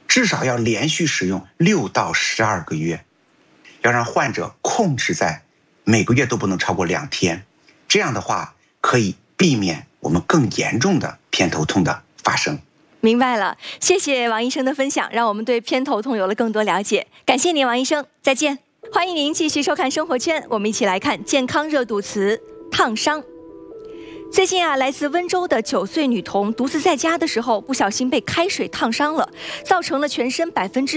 至少要连续使用6到12个月，要让患者控制在每个月都不能超过2天，这样的话可以避免我们更严重的偏头痛的发生。 明白了，谢谢王医生的分享，让我们对偏头痛有了更多了解。感谢您，王医生，再见。欢迎您继续收看生活圈，我们一起来看健康热度词烫伤。最近来自温州的9岁女童独自在家的时候，不小心被开水烫伤了，造成了全身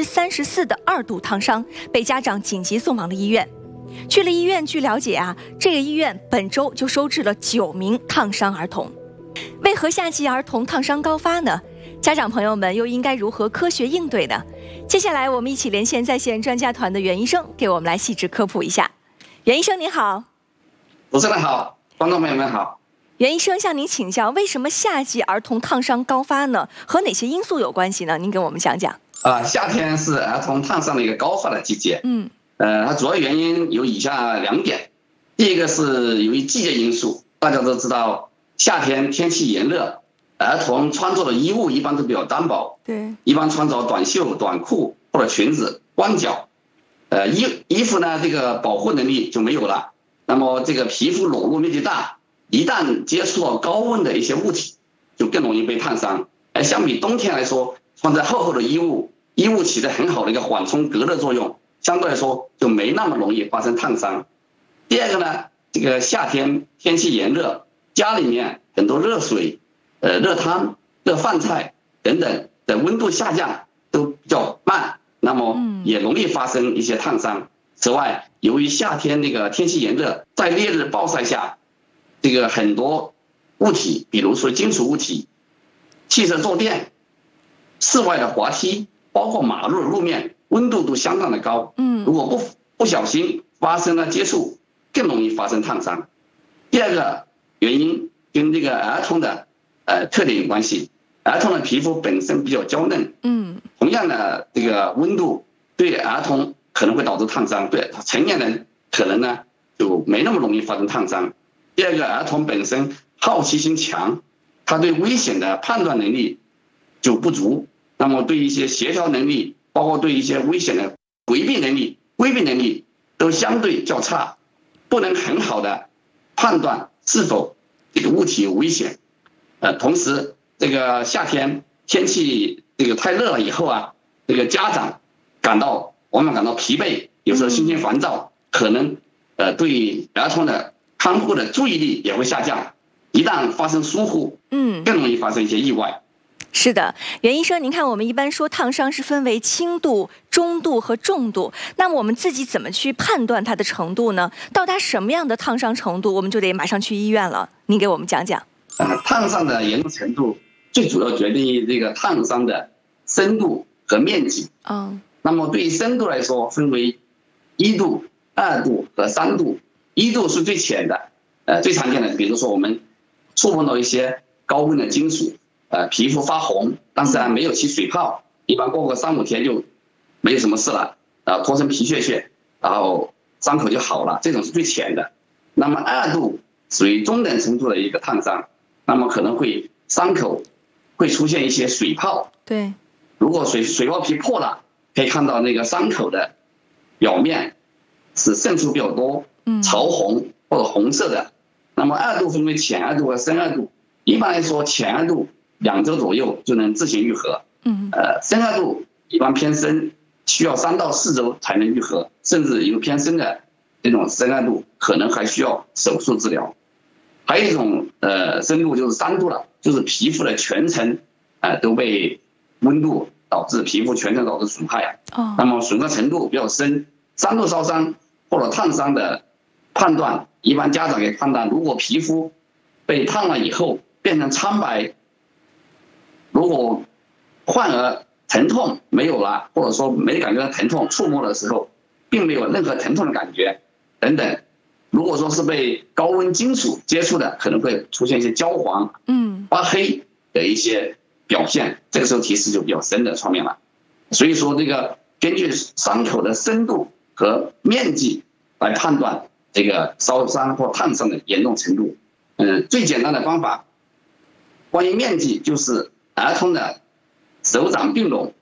34%的2度烫伤，被家长紧急送往了医院。去了医院，据了解这个医院本周就收治了9名烫伤儿童。为何夏季儿童烫伤高发呢？家长朋友们又应该如何科学应对呢？接下来我们一起连线在线专家团的袁医生，给我们来细致科普一下。袁医生您好。 主持人好，观众朋友们好。 袁医生向您请教，为什么夏季儿童烫伤高发呢？和哪些因素有关系呢？您给我们讲讲。 夏天是儿童烫伤的一个高发的季节。它主要原因有以下2点。第一个是由于季节因素，大家都知道夏天天气炎热，儿童穿着的衣物一般都比较单薄， 对， 一般穿着短袖、短裤或者裙子，光脚，衣服呢这个保护能力就没有了，那么这个皮肤裸露面积大，一旦接触到高温的一些物体，就更容易被烫伤。而相比冬天来说，穿着厚厚的衣物起着很好的一个缓冲隔热作用，相对来说就没那么容易发生烫伤。第二个呢，这个夏天天气炎热，家里面很多热水、热汤、热饭菜等等的温度下降都比较慢，那么也容易发生一些烫伤。此外，由于夏天那个天气炎热，在烈日暴晒下，这个很多物体，比如说金属物体、汽车坐垫、室外的滑梯，包括马路的路面，温度都相当的高。如果不小心发生了接触，更容易发生烫伤。第二个原因跟这个儿童的特点有关系。儿童的皮肤本身比较娇嫩，同样的这个温度对儿童可能会导致烫伤，对成年人可能呢就没那么容易发生烫伤。第二个，儿童本身好奇心强，他对危险的判断能力就不足，那么对一些协调能力，包括对一些危险的规避能力都相对较差，不能很好的判断是否这个物体有危险。同时这个夏天天气这个太热了以后这个家长往往感到疲惫，有时候心情烦躁，可能对儿童的看护的注意力也会下降，一旦发生疏忽，更容易发生一些意外。 是的，袁医生，您看我们一般说烫伤是分为轻度、中度和重度，那么我们自己怎么去判断它的程度呢？到达什么样的烫伤程度，我们就得马上去医院了。您给我们讲讲。 烫伤的严重程度最主要决定于这个烫伤的深度和面积。那么对于深度来说，分为1度、2度和3度。1度是最浅的，最常见的，比如说我们触碰到一些高温的金属，皮肤发红，但是没有起水泡，一般过个3-5天就没有什么事了，脱成皮屑屑，然后伤口就好了，这种是最浅的。那么2度属于中等程度的一个烫伤，那么可能伤口会出现一些水泡。 对， 如果水泡皮破了，可以看到那个伤口的表面是渗出比较多，潮红或者红色的。那么2度分为浅2度和深2度。一般来说，浅2度2周左右就能自行愈合。深2度一般偏深，需要3到4周才能愈合，甚至有偏深的这种深2度，可能还需要手术治疗。还有一种深度就是3度了，就是皮肤的全程都被温度导致皮肤全程导致损害。那么损伤程度比较深，3度烧伤或者烫伤的判断，一般家长可以判断，如果皮肤被烫了以后变成苍白，如果患儿疼痛没有了，或者说没感觉到疼痛，触摸的时候并没有任何疼痛的感觉等等。如果说是被高温金属接触的，可能会出现一些焦黄、发黑的一些表现，这个时候提示就比较深的方面了。所以说这个根据伤口的深度和面积来判断这个烧伤或烫伤的严重程度。最简单的方法，关于面积就是儿童的手掌并拢